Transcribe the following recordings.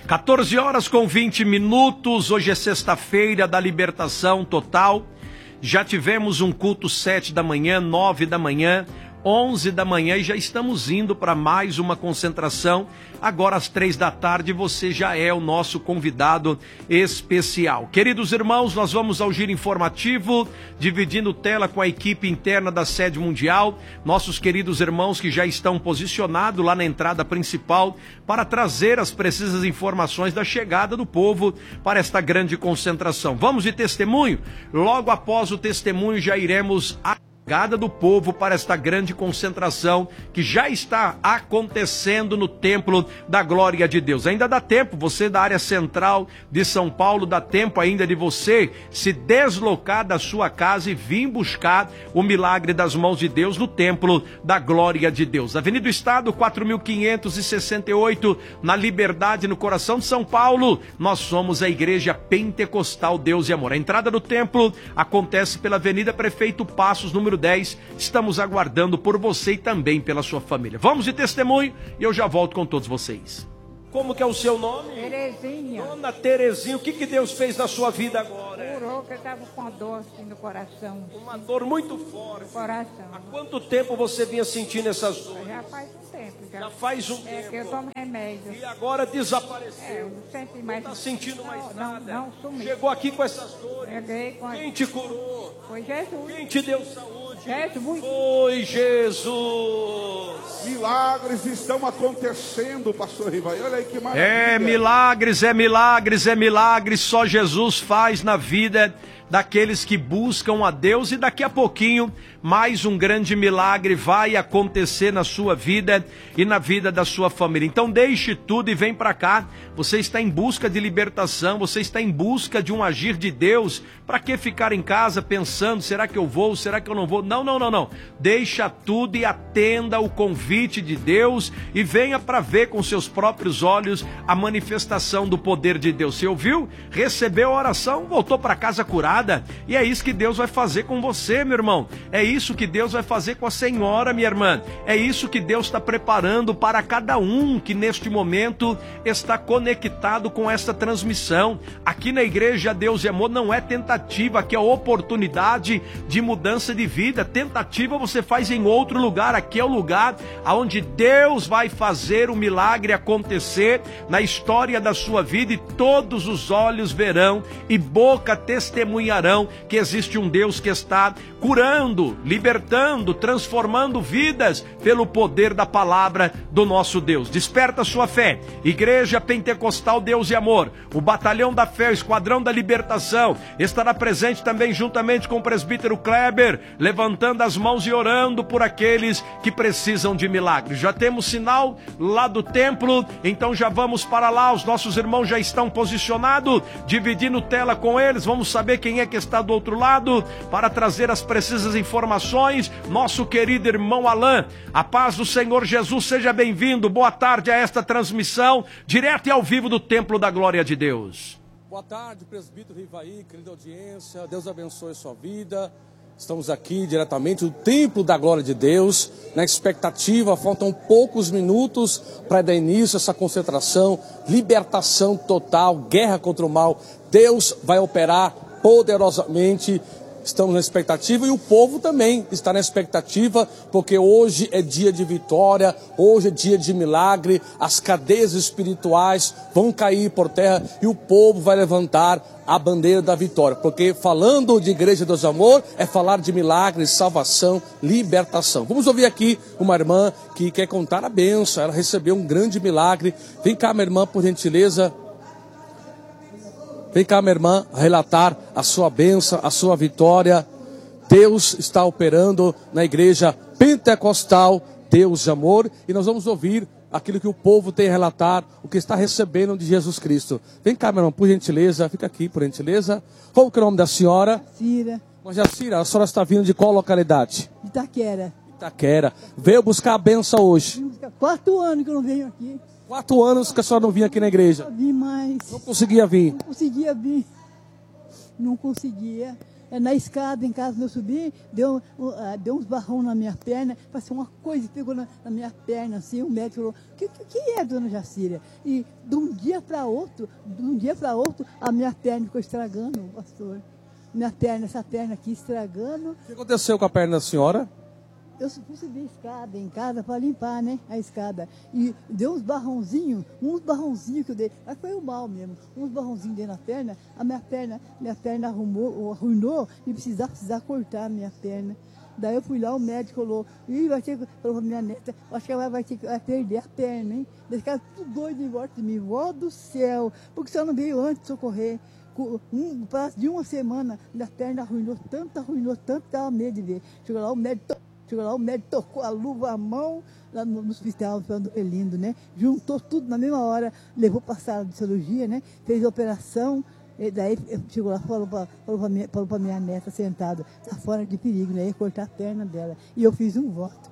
14 horas com 20 minutos, hoje é sexta-feira da libertação total. Já tivemos um culto 7 da manhã, 9 da manhã, 11 da manhã e já estamos indo para mais uma concentração. Agora às 3 da tarde você já é o nosso convidado especial. Queridos irmãos, nós vamos ao giro informativo, dividindo tela com a equipe interna da sede mundial. Nossos queridos irmãos que já estão posicionados lá na entrada principal para trazer as precisas informações da chegada do povo para esta grande concentração. Vamos de testemunho? Logo após o testemunho já iremos a chegada do povo para esta grande concentração que já está acontecendo no Templo da Glória de Deus. Ainda dá tempo, você da área central de São Paulo, dá tempo ainda de você se deslocar da sua casa e vir buscar o milagre das mãos de Deus no Templo da Glória de Deus. Avenida do Estado, 4568, na Liberdade, no coração de São Paulo. Nós somos a Igreja Pentecostal Deus e Amor. A entrada do templo acontece pela Avenida Prefeito Passos, número 10, estamos aguardando por você e também pela sua família. Vamos de testemunho e eu já volto com todos vocês. Como que é o seu nome? Terezinha. Dona Terezinha, o que Deus fez na sua vida agora? Curou, que eu estava com dor assim no coração. Uma dor muito forte. No coração. Há quanto tempo você vinha sentindo essas dores? Já faz um tempo. Já faz um tempo. Que eu tomo remédio. E agora desapareceu. Eu não senti mais. Não está sentindo mais nada. Não, sumiu. Chegou aqui com essas dores. Cheguei com... Quem te curou? Foi Jesus. Quem te deu saúde? Jesus. Foi Jesus. Milagres estão acontecendo, pastor Rivaí. Olha aí que maravilha. É milagres, é milagres, é milagres. Só Jesus faz na vida daqueles que buscam a Deus. E daqui a pouquinho mais um grande milagre vai acontecer na sua vida e na vida da sua família. Então deixe tudo e vem para cá. Você está em busca de libertação, você está em busca de um agir de Deus. Para que ficar em casa pensando, será que eu vou, será que eu não vou? Não. Deixa tudo e atenda o convite de Deus e venha para ver com seus próprios olhos a manifestação do poder de Deus. Você ouviu? Recebeu a oração, voltou para casa curada. E é isso que Deus vai fazer com você, meu irmão. É isso que Deus vai fazer com a senhora, minha irmã. É isso que Deus está preparando para cada um que neste momento está conectado com esta transmissão. Aqui na Igreja Deus e Amor não é tentativa, aqui é oportunidade de mudança de vida. Tentativa você faz em outro lugar, aqui é o lugar onde Deus vai fazer o milagre acontecer na história da sua vida e todos os olhos verão e boca testemunharão que existe um Deus que está curando, libertando, transformando vidas pelo poder da palavra do nosso Deus. Desperta sua fé. Igreja Pentecostal Deus e Amor, o Batalhão da Fé, o Esquadrão da Libertação, estará presente também juntamente com o presbítero Kleber, levantando as mãos e orando por aqueles que precisam de milagres. Já temos sinal lá do templo, então já vamos para lá. Os nossos irmãos já estão posicionados, dividindo tela com eles. Vamos saber quem é que está do outro lado para trazer as precisas informações. Nosso querido irmão Alain, a paz do Senhor Jesus, seja bem-vindo. Boa tarde a esta transmissão direto e ao vivo do Templo da Glória de Deus. Boa tarde, presbítero Rivaí, querida audiência, Deus abençoe sua vida. Estamos aqui diretamente do Templo da Glória de Deus, na expectativa, faltam poucos minutos para dar início a essa concentração, libertação total, guerra contra o mal. Deus vai operar poderosamente. Estamos na expectativa e o povo também está na expectativa, porque hoje é dia de vitória, hoje é dia de milagre, as cadeias espirituais vão cair por terra e o povo vai levantar a bandeira da vitória, porque falando de Igreja Deus e Amor é falar de milagres, salvação, libertação. Vamos ouvir aqui uma irmã que quer contar a bênção, ela recebeu um grande milagre. Vem cá, minha irmã, por gentileza. Vem cá, minha irmã, relatar a sua bênção, a sua vitória. Deus está operando na Igreja Pentecostal Deus de Amor. E nós vamos ouvir aquilo que o povo tem a relatar, o que está recebendo de Jesus Cristo. Vem cá, minha irmã, por gentileza. Fica aqui, por gentileza. Qual que é o nome da senhora? Cira. Jacira, a senhora está vindo de qual localidade? Itaquera. Itaquera. Veio buscar a bênção hoje. 4 anos que eu não venho aqui. 4 anos que a senhora não vinha aqui na igreja. Não vim mais. Não conseguia vir. Não conseguia vir. Não conseguia. Na escada, em casa, meu sobrinho, deu uns barrão na minha perna, passou uma coisa, pegou na minha perna, assim, o médico falou, que é, dona Jacira? E de um dia para outro, a minha perna ficou estragando, pastor. Essa perna aqui estragando. O que aconteceu com a perna da senhora? Eu fui subir a escada em casa para limpar, né, a escada. E deu uns barrãozinhos que eu dei. Mas foi o mal mesmo. Uns barrãozinhos dei na perna. A minha perna arruinou e precisar cortar a minha perna. Daí eu fui lá, o médico falou pra minha neta, acho que ela vai perder a perna, hein? Eles ficaram tudo doido em volta de mim. Vó do céu, porque você não veio antes de socorrer. De uma semana, minha perna arruinou tanto, que dava medo de ver. Chegou lá, o médico tocou a luva à mão lá no hospital, foi lindo, né? Juntou tudo na mesma hora, levou para a sala de cirurgia, né? Fez a operação, e daí chegou lá, falou para minha neta sentada, está fora de perigo, né? Ia cortar a perna dela. E eu fiz um voto.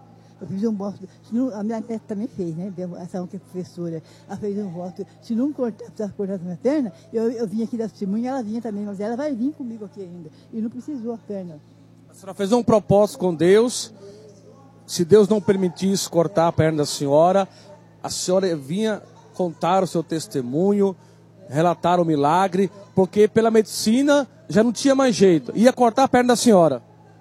A minha neta também fez, né? Essa que é professora, ela fez um voto. Se não precisasse cortar a minha perna, eu vinha aqui da testemunha, ela vinha também, mas ela vai vir comigo aqui ainda. E não precisou a perna. A senhora fez um propósito com Deus. Se Deus não permitisse cortar a perna da senhora, a senhora vinha contar o seu testemunho, relatar o milagre, porque pela medicina já não tinha mais jeito. Ia cortar a perna da senhora.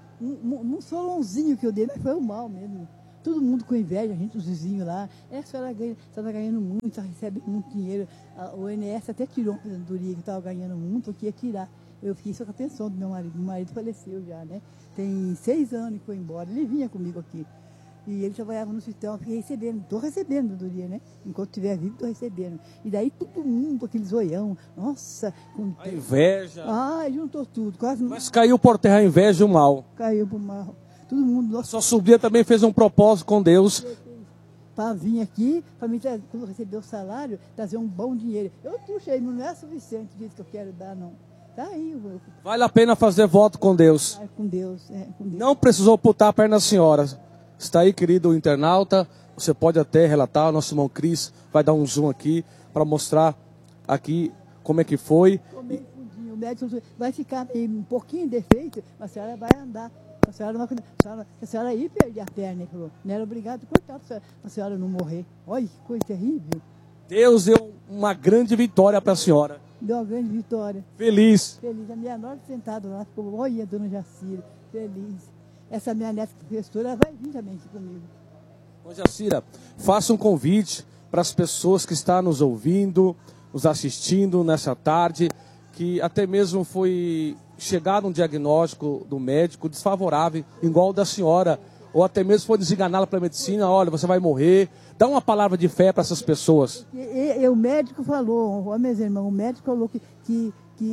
Um solãozinho que eu dei, mas foi o mal mesmo. Todo mundo com inveja, os vizinhos lá. A senhora está ganhando muito, a senhora recebe muito dinheiro. O INSS até tirou uma aposentadoria que estava ganhando muito, que ia tirar. Eu fiquei só com a pensão do meu marido. Meu marido faleceu já, né? Tem 6 anos que foi embora. Ele vinha comigo aqui. E ele trabalhava no hospital, eu fiquei recebendo. Estou recebendo do dia, né? Enquanto estiver vivo, estou recebendo. E daí todo mundo, aquele zoião. Nossa. A inveja. Juntou tudo. Quase. Mas caiu por terra a inveja e o mal. Caiu por mal. Todo mundo. Nossa. Sua sobrinha também fez um propósito com Deus. Para vir aqui, para mim, quando receber o salário, trazer um bom dinheiro. Eu puxei, não é suficiente disso que eu quero dar, não. Tá aí. Vale a pena fazer voto com Deus. Com Deus, com Deus. Não precisou putar a perna da senhora. Está aí, querido internauta. Você pode até relatar. O nosso irmão Cris vai dar um zoom aqui para mostrar aqui como é que foi. O médico vai ficar um pouquinho defeito, mas a senhora vai andar. A senhora ia perder a perna, ele falou. Não era obrigado a cortar para a senhora não morrer. Olha que coisa terrível. Deus deu uma grande vitória para a senhora. Deu uma grande vitória. Feliz. A minha nora sentada lá, ficou, olha, dona Jacira, feliz. Essa minha neta professora vai vir também aqui comigo. Dona Jacira, faça um convite para as pessoas que estão nos ouvindo, nos assistindo nessa tarde, que até mesmo foi chegado um diagnóstico do médico desfavorável, igual o da senhora, ou até mesmo foi desenganada pela medicina, olha, você vai morrer. Dá uma palavra de fé para essas pessoas. O médico falou, meus irmãos, o médico falou que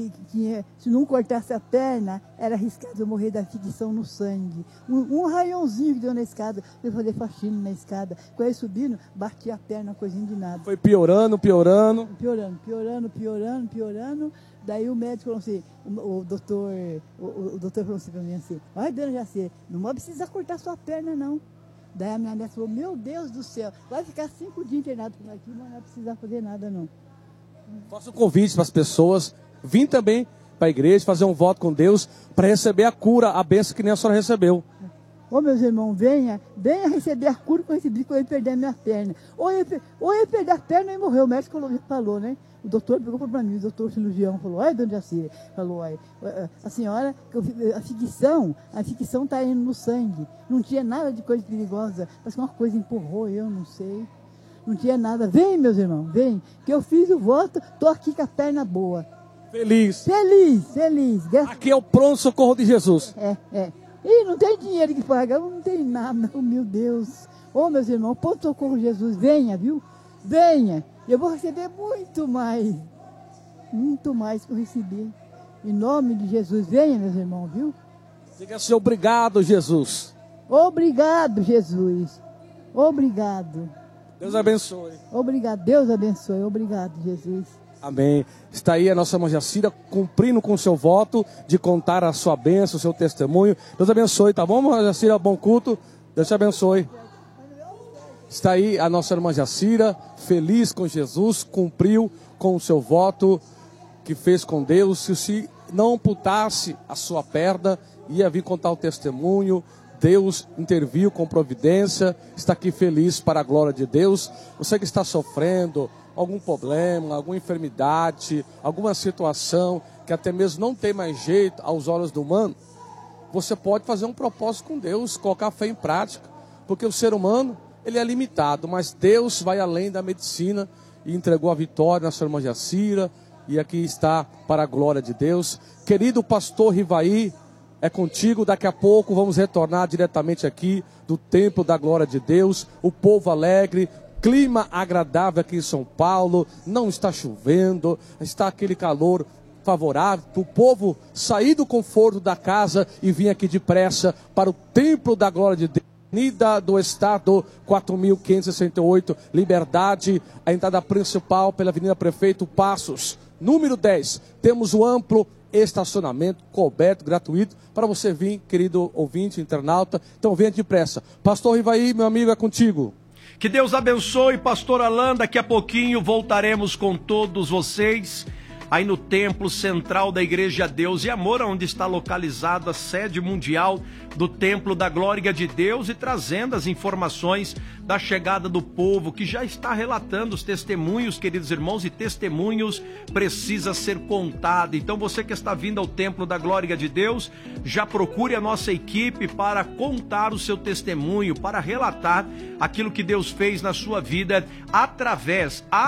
se não cortasse a perna, era arriscado eu morrer da ficção no sangue. Um raiãozinho que deu na escada, eu fazer faxina na escada. Quando eu subindo, bati a perna, coisinha de nada. Foi piorando. Piorando. Daí o médico falou assim, o doutor falou assim para mim assim, olha, dona Jacira, não vai precisar cortar sua perna, não. Daí a minha neta falou, meu Deus do céu, vai ficar 5 dias internado por aqui, mas não vai precisar fazer nada, não. Faça um convite para as pessoas, vim também para a igreja, fazer um voto com Deus, para receber a cura, a bênção que nem a senhora recebeu. Ô, meus irmãos, venha receber a cura que eu recebi quando eu perder a minha perna. Ou eu perder a perna e morrer, o médico falou, né? O doutor pegou para mim, o doutor cirurgião falou, olha, dona Jacira, falou, olha, a senhora, a ficção está indo no sangue, não tinha nada de coisa perigosa, parece que uma coisa empurrou, eu não sei, não tinha nada. Vem, meus irmãos, vem, que eu fiz o voto, estou aqui com a perna boa. Feliz. Aqui é o pronto-socorro de Jesus. E não tem dinheiro que paga, não tem nada, oh, meu Deus. Ô, meus irmãos, pronto-socorro Jesus, venha, viu? Venha. Eu vou receber muito mais que eu recebi. Em nome de Jesus, venha, meus irmãos, viu? Diga assim, obrigado, Jesus. Obrigado, Jesus. Obrigado. Deus abençoe. Obrigado, Deus abençoe. Obrigado, Jesus. Amém. Está aí a nossa irmã Jacira cumprindo com o seu voto de contar a sua bênção, o seu testemunho. Deus abençoe, tá bom, irmã Jacira? Bom culto. Deus te abençoe. Está aí a nossa irmã Jacira, feliz com Jesus, cumpriu com o seu voto que fez com Deus. Se não amputasse a sua perna, ia vir contar o testemunho. Deus interviu com providência, está aqui feliz para a glória de Deus. Você que está sofrendo algum problema, alguma enfermidade, alguma situação que até mesmo não tem mais jeito aos olhos do humano, você pode fazer um propósito com Deus, colocar a fé em prática, porque o ser humano, ele é limitado, mas Deus vai além da medicina e entregou a vitória na sua irmã Jacira, e aqui está para a glória de Deus. Querido pastor Rivaí, é contigo, daqui a pouco vamos retornar diretamente aqui do Templo da Glória de Deus, o povo alegre, clima agradável aqui em São Paulo, não está chovendo, está aquele calor favorável para o povo sair do conforto da casa e vir aqui depressa para o Templo da Glória de Deus. Avenida do Estado, 4.568, Liberdade, a entrada principal pela Avenida Prefeito Passos, número 10. Temos o amplo estacionamento coberto, gratuito, para você vir, querido ouvinte, internauta. Então venha depressa. Pastor Rivaí, meu amigo, é contigo. Que Deus abençoe, pastor Alain. Daqui a pouquinho voltaremos com todos vocês aí no Templo Central da Igreja Deus e Amor, onde está localizada a sede mundial do Templo da Glória de Deus, e trazendo as informações da chegada do povo, que já está relatando os testemunhos, queridos irmãos, e testemunhos precisa ser contado. Então você que está vindo ao Templo da Glória de Deus, já procure a nossa equipe para contar o seu testemunho, para relatar aquilo que Deus fez na sua vida através